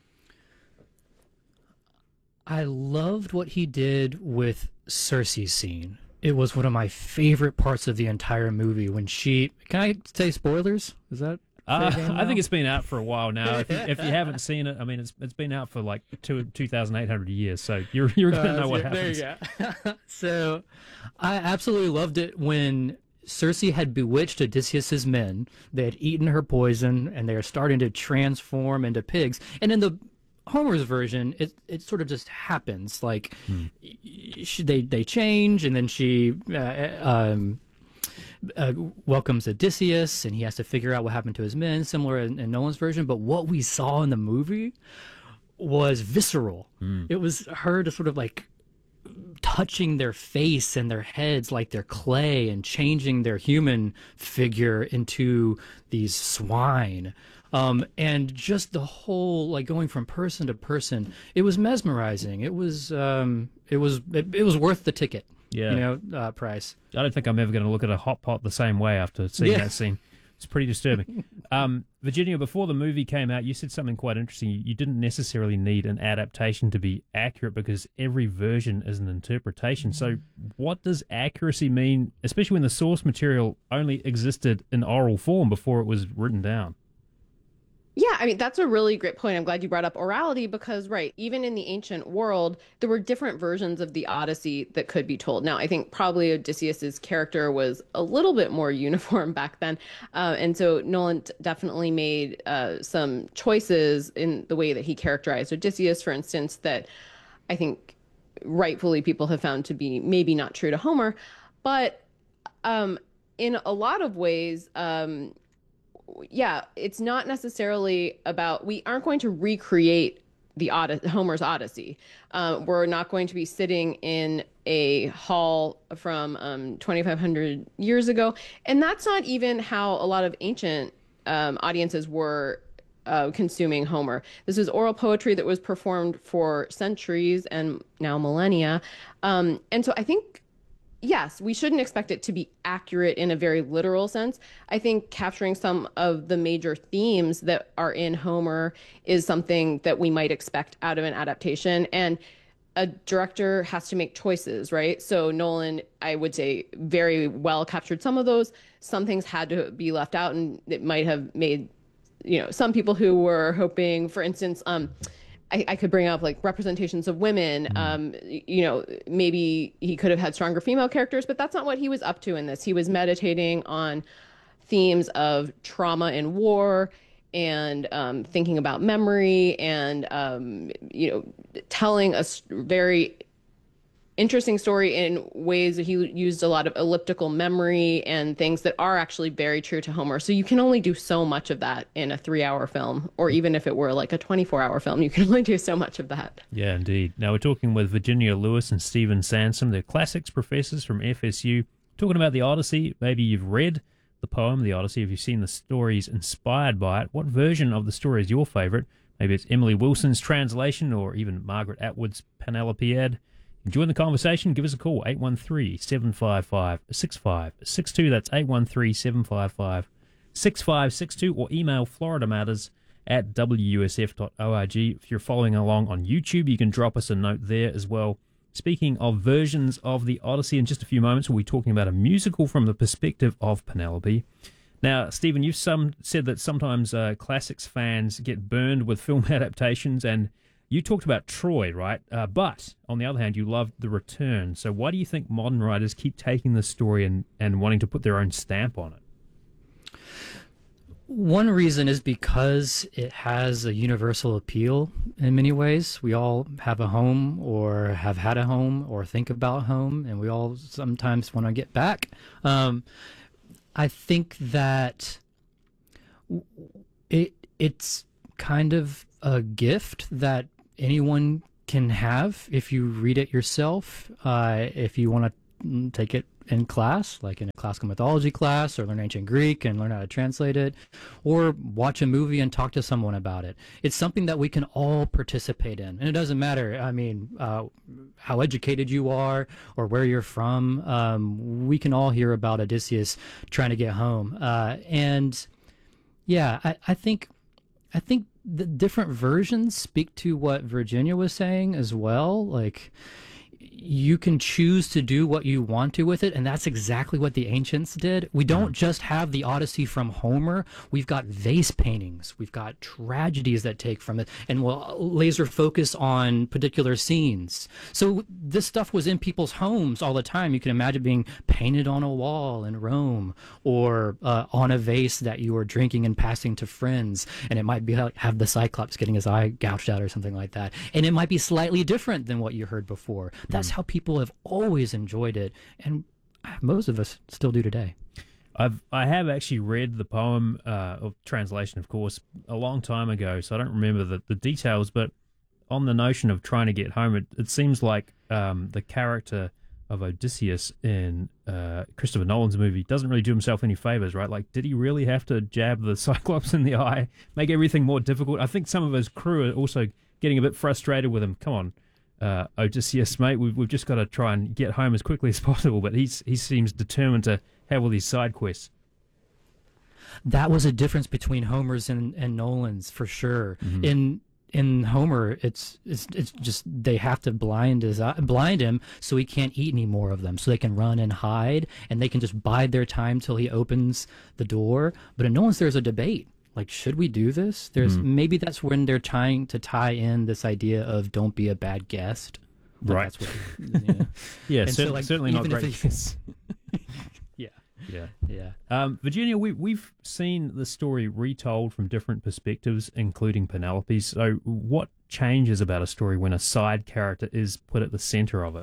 I loved what he did with Cersei's scene. It was one of my favorite parts of the entire movie when she... Can I say spoilers? Is that... Uh, I think it's been out for a while now. If you, if you haven't seen it, I mean, it's it's been out for like two two thousand eight hundred years. So you're you're gonna uh, know what there happens. You go. So, I absolutely loved it when Cersei had bewitched Odysseus's men. They had eaten her poison, and they are starting to transform into pigs. And in the Homer's version, it it sort of just happens. Like hmm. she, they they change, and then she. Uh, um, Uh, welcomes Odysseus, and he has to figure out what happened to his men, similar in, in Nolan's version. But what we saw in the movie was visceral. Mm. It was her to sort of like touching their face and their heads like they're clay and changing their human figure into these swine. Um, and just the whole, like, going from person to person, it was mesmerizing. It was, um, it was, it, it was worth the ticket. Yeah. You know, uh, price. I don't think I'm ever going to look at a hot pot the same way after seeing Yeah. that scene. It's pretty disturbing. um, Virginia, before the movie came out, you said something quite interesting. You, you didn't necessarily need an adaptation to be accurate because every version is an interpretation. So what does accuracy mean, especially when the source material only existed in oral form before it was written down? Yeah, I mean, that's a really great point. I'm glad you brought up orality because, right, even in the ancient world, there were different versions of the Odyssey that could be told. Now, I think probably Odysseus's character was a little bit more uniform back then. Uh, and so Nolan definitely made uh, some choices in the way that he characterized Odysseus, for instance, that I think rightfully people have found to be maybe not true to Homer. But um, in a lot of ways, um, yeah, it's not necessarily about, we aren't going to recreate the Od- Homer's Odyssey. Uh, we're not going to be sitting in a hall from um, twenty-five hundred years ago. And that's not even how a lot of ancient um, audiences were uh, consuming Homer. This is oral poetry that was performed for centuries and now millennia. Um, and so I think, yes, we shouldn't expect it to be accurate in a very literal sense. I think capturing some of the major themes that are in Homer is something that we might expect out of an adaptation. And a director has to make choices, right? So Nolan, I would say, very well captured some of those. Some things had to be left out, and it might have made, you know, some people who were hoping, for instance, um, I, I could bring up like representations of women. Um, you know, maybe he could have had stronger female characters, but that's not what he was up to in this. He was meditating on themes of trauma and war and um, thinking about memory and, um, you know, telling a very interesting story in ways that he used a lot of elliptical memory and things that are actually very true to Homer. So you can only do so much of that in a three-hour film, or even if it were like a twenty-four hour film, you can only do so much of that. Yeah, indeed. Now we're talking with Virginia Lewis and Stephen Sansom. They're classics professors from F S U, talking about the Odyssey. Maybe you've read the poem, the Odyssey. Have you seen the stories inspired by it? What version of the story is your favorite? Maybe it's Emily Wilson's translation or even Margaret Atwood's Penelopiad. Join the conversation. Give us a call, eight one three, seven five five, six five six two. That's eight one three, seven five five, six five six two, or email Florida Matters at w u s f dot org. If you're following along on YouTube, you can drop us a note there as well. Speaking of versions of the Odyssey, in just a few moments, we'll be talking about a musical from the perspective of Penelope. Now, Stephen, you've some said that sometimes uh, classics fans get burned with film adaptations, and You talked about Troy, right? Uh, but on the other hand, you loved The Return. So why do you think modern writers keep taking this story and, and wanting to put their own stamp on it? One reason is because it has a universal appeal in many ways. We all have a home or have had a home or think about home, and we all sometimes want to get back. Um, I think that it it's kind of a gift that anyone can have if you read it yourself. Uh, if you want to take it in class, like in a classical mythology class, or learn ancient Greek and learn how to translate it, or watch a movie and talk to someone about it. It's something that we can all participate in. And it doesn't matter, I mean, uh, how educated you are or where you're from. Um, we can all hear about Odysseus trying to get home. Uh, and yeah, I, I think, I think the different versions speak to what Virginia was saying as well. Like, you can choose to do what you want to with it, and that's exactly what the ancients did. We don't just have the Odyssey from Homer. We've got vase paintings. We've got tragedies that take from it, and we'll laser focus on particular scenes. So this stuff was in people's homes all the time. You can imagine being painted on a wall in Rome, or uh, on a vase that you were drinking and passing to friends, and it might be like, have the Cyclops getting his eye gouged out or something like that. And it might be slightly different than what you heard before. That's how people have always enjoyed it, and most of us still do today. I've I have actually read the poem, uh, of translation, of course, a long time ago, so I don't remember the, the details. But on the notion of trying to get home, it, it seems like um, the character of Odysseus in uh, Christopher Nolan's movie doesn't really do himself any favors, right? Like, did he really have to jab the Cyclops in the eye, make everything more difficult? I think some of his crew are also getting a bit frustrated with him. Come on. Uh, Odysseus, mate, we've, we've just got to try and get home as quickly as possible, but he's he seems determined to have all these side quests. That was a difference between Homer's and, and Nolan's, for sure. Mm-hmm. In in Homer, it's it's it's just they have to blind his eye, blind him so he can't eat any more of them, so they can run and hide, and they can just bide their time till he opens the door. But in Nolan's, there's a debate. Like, should we do this? There's mm. maybe that's when they're trying to tie in this idea of don't be a bad guest. But right. That's what, yeah. yeah. And cer- so, like, certainly not great. It, yeah. Yeah. Yeah. Um, Virginia, we, we've seen the story retold from different perspectives, including Penelope's. So what changes about a story when a side character is put at the center of it?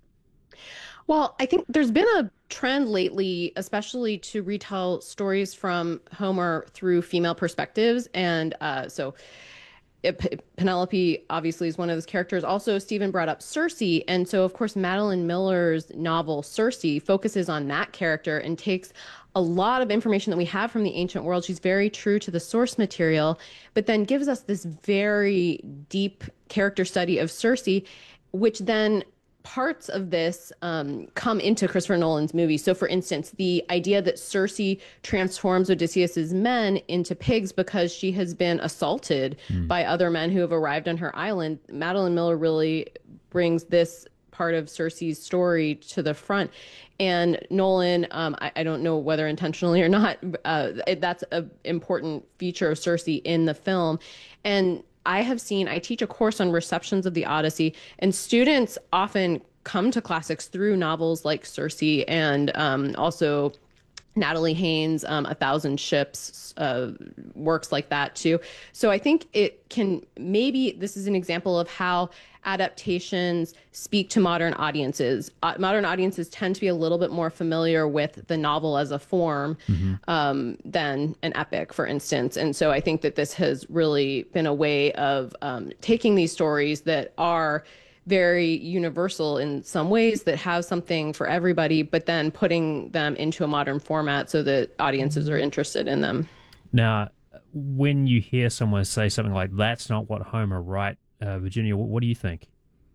Well, I think there's been a trend lately, especially to retell stories from Homer through female perspectives. And uh, so it, P- Penelope obviously is one of those characters. Also, Stephen brought up Circe. And so, of course, Madeline Miller's novel Circe focuses on that character and takes a lot of information that we have from the ancient world. She's very true to the source material, but then gives us this very deep character study of Circe, which then parts of this um, come into Christopher Nolan's movie. So, for instance, the idea that Circe transforms Odysseus's men into pigs because she has been assaulted mm. by other men who have arrived on her island. Madeline Miller really brings this part of Circe's story to the front. And Nolan, um, I, I don't know whether intentionally or not, uh, it, that's an important feature of Circe in the film. And I have seen, I teach a course on receptions of the Odyssey, and students often come to classics through novels like Circe and um, also Natalie Haynes' um, A Thousand Ships, uh, works like that too. So I think it can, maybe this is an example of how adaptations speak to modern audiences. Uh, modern audiences tend to be a little bit more familiar with the novel as a form mm-hmm. um, than an epic, for instance. And so I think that this has really been a way of um, taking these stories that are very universal in some ways, that have something for everybody, but then putting them into a modern format so that audiences are interested in them. Now, when you hear someone say something like, that's not what Homer wrote, uh, Virginia, what, what do you think?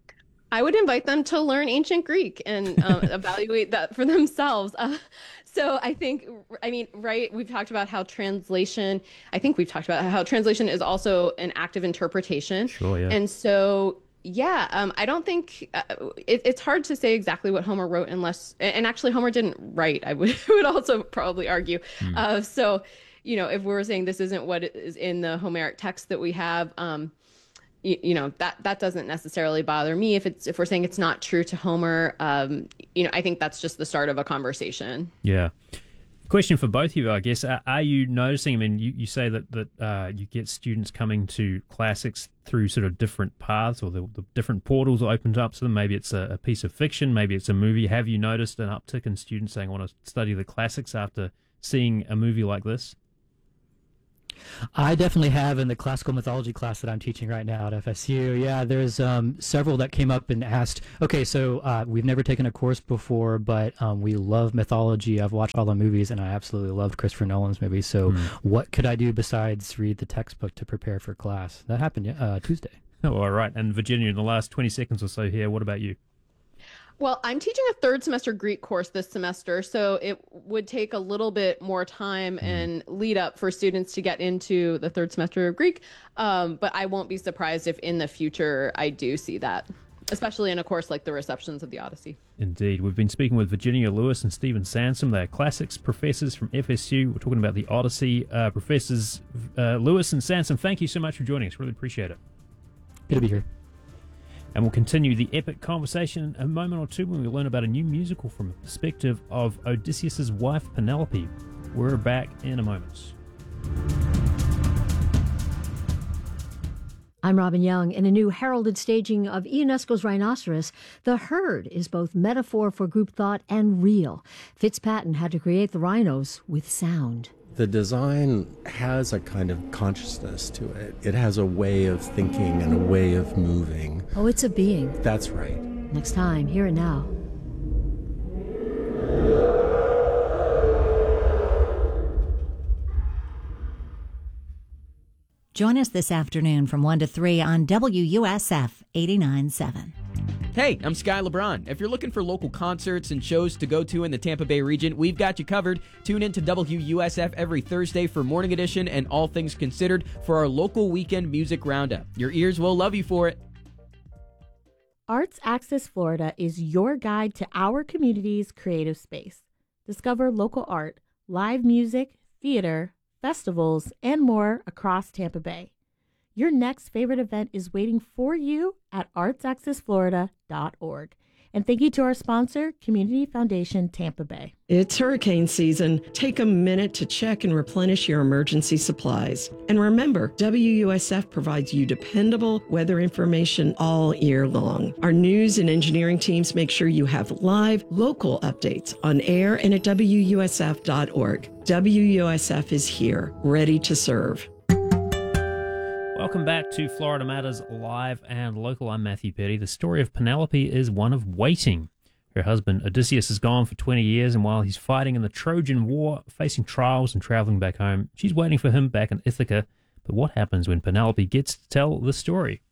I would invite them to learn ancient Greek and um, evaluate that for themselves. Uh, so I think, I mean, right, we've talked about how translation, I think we've talked about how translation is also an act of interpretation. Sure, yeah. And so, yeah, um, I don't think, uh, it, it's hard to say exactly what Homer wrote unless, and actually Homer didn't write, I would, would also probably argue. Mm. Uh, so, you know, if we were saying this isn't what is in the Homeric text that we have, um, you, you know, that that doesn't necessarily bother me. If it's if we're saying it's not true to Homer, um, you know, I think that's just the start of a conversation. Yeah. Question for both of you, I guess. Are, are you noticing, I mean, you, you say that, that uh, you get students coming to classics through sort of different paths, or the, the different portals opened up to them. Maybe it's a, a piece of fiction, maybe it's a movie. Have you noticed an uptick in students saying, I want to study the classics after seeing a movie like this? I definitely have in the classical mythology class that I'm teaching right now at F S U. Yeah, there's um, several that came up and asked, okay, so uh, we've never taken a course before, but um, we love mythology. I've watched all the movies, and I absolutely loved Christopher Nolan's movies. So mm. what could I do besides read the textbook to prepare for class? That happened uh, Tuesday. Oh, all right. And Virginia, in the last twenty seconds or so here, what about you? Well, I'm teaching a third semester Greek course this semester, so it would take a little bit more time and lead up for students to get into the third semester of Greek. Um, but I won't be surprised if in the future I do see that, especially in a course like the Receptions of the Odyssey. Indeed. We've been speaking with Virginia Lewis and Stephen Sansom. They're classics professors from F S U. We're talking about the Odyssey. Uh, professors uh, Lewis and Sansom, thank you so much for joining us. Really appreciate it. Good to be here. And we'll continue the epic conversation in a moment or two when we learn about a new musical from the perspective of Odysseus' wife, Penelope. We're back in a moment. I'm Robin Young. In a new heralded staging of Ionesco's Rhinoceros, the herd is both metaphor for group thought and real. Fitzpatrick had to create the rhinos with sound. The design has a kind of consciousness to it. It has a way of thinking and a way of moving. Oh, it's a being. That's right. Next time, Here and Now. Join us this afternoon from one to three on W U S F eighty-nine point seven. Hey, I'm Sky LeBron. If you're looking for local concerts and shows to go to in the Tampa Bay region, we've got you covered. Tune in to W U S F every Thursday for Morning Edition and All Things Considered for our local weekend music roundup. Your ears will love you for it. Arts Access Florida is your guide to our community's creative space. Discover local art, live music, theater, festivals, and more across Tampa Bay. Your next favorite event is waiting for you at arts access florida dot org. And thank you to our sponsor, Community Foundation Tampa Bay. It's hurricane season. Take a minute to check and replenish your emergency supplies. And remember, W U S F provides you dependable weather information all year long. Our news and engineering teams make sure you have live, local updates on air and at W U S F dot org. W U S F is here, ready to serve. Welcome back to Florida Matters Live and Local. I'm Matthew Petty. The story of Penelope is one of waiting. Her husband Odysseus is gone for twenty years, and while he's fighting in the Trojan War, facing trials and traveling back home, she's waiting for him back in Ithaca. But what happens when Penelope gets to tell the story?